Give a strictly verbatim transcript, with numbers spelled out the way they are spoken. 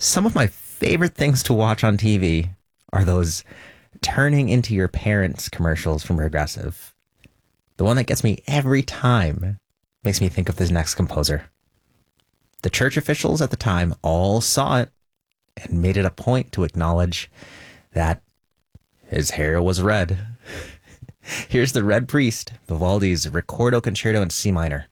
Some of my favorite things to watch on T V are those turning into your parents commercials from Progressive. The one that gets me every time makes me think of this next composer. The church officials at the time all saw it and made it a point to acknowledge that his hair was red. Here's the Red Priest, Vivaldi's Ricordo Concerto in C minor.